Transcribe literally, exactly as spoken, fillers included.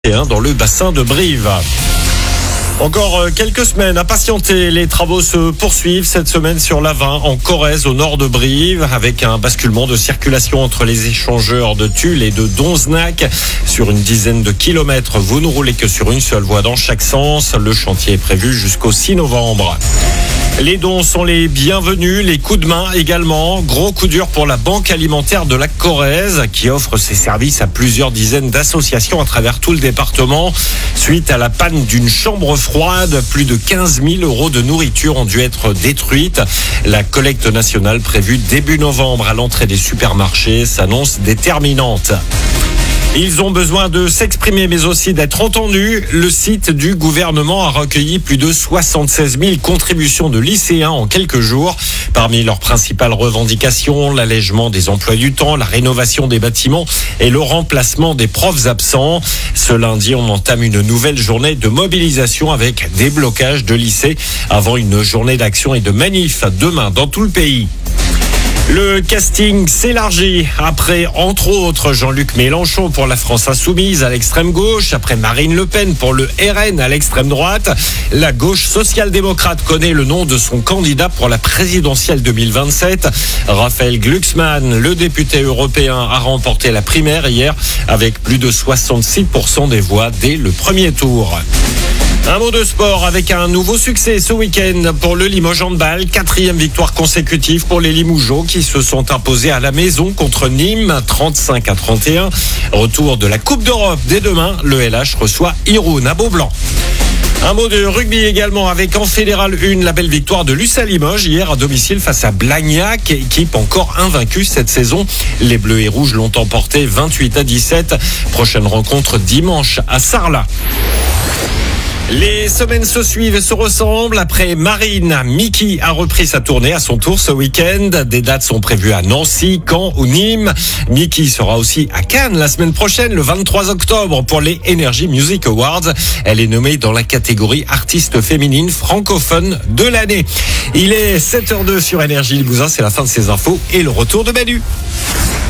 dans le bassin de Brive. Encore quelques semaines à patienter. Les travaux se poursuivent cette semaine sur l'A vingt en Corrèze au nord de Brive avec un basculement de circulation entre les échangeurs de Tulle et de Donzenac. Sur une dizaine de kilomètres, vous ne roulez que sur une seule voie dans chaque sens. Le chantier est prévu jusqu'au six novembre. Les dons sont les bienvenus, les coups de main également. Gros coup dur pour la Banque alimentaire de la Corrèze qui offre ses services à plusieurs dizaines d'associations à travers tout le département. Suite à la panne d'une chambre froide, plus de quinze mille euros de nourriture ont dû être détruites. La collecte nationale prévue début novembre à l'entrée des supermarchés s'annonce déterminante. Ils ont besoin de s'exprimer mais aussi d'être entendus. Le site du gouvernement a recueilli plus de soixante-seize mille contributions de lycéens en quelques jours. Parmi leurs principales revendications, l'allègement des emplois du temps, la rénovation des bâtiments et le remplacement des profs absents. Ce lundi, on entame une nouvelle journée de mobilisation avec des blocages de lycées avant une journée d'action et de manif demain dans tout le pays. Le casting s'élargit après, entre autres, Jean-Luc Mélenchon pour la France Insoumise à l'extrême gauche, après Marine Le Pen pour le R N à l'extrême droite. La gauche social-démocrate connaît le nom de son candidat pour la présidentielle deux mille vingt-sept. Raphaël Glucksmann, le député européen, a remporté la primaire hier avec plus de soixante-six pour cent des voix dès le premier tour. Un mot de sport avec un nouveau succès ce week-end pour le Limoges Handball. Quatrième victoire consécutive pour les Limougeaux qui se sont imposés à la maison contre Nîmes, trente-cinq à trente et un. Retour de la Coupe d'Europe dès demain. Le L H reçoit Irun à Beaublanc. Un mot de rugby également avec en Fédéral un la belle victoire de l'U S A Limoges hier à domicile face à Blagnac, équipe encore invaincue cette saison. Les Bleus et Rouges l'ont emporté vingt-huit à dix-sept. Prochaine rencontre dimanche à Sarlat. Les semaines se suivent et se ressemblent. Après Marine, Mickey a repris sa tournée à son tour ce week-end. Des dates sont prévues à Nancy, Caen ou Nîmes. Mickey sera aussi à Cannes la semaine prochaine, le vingt-trois octobre, pour les Energy Music Awards. Elle est nommée dans la catégorie artiste féminine francophone de l'année. Il est sept heures zéro deux sur Énergie Limousin. C'est la fin de ces infos et le retour de Manu.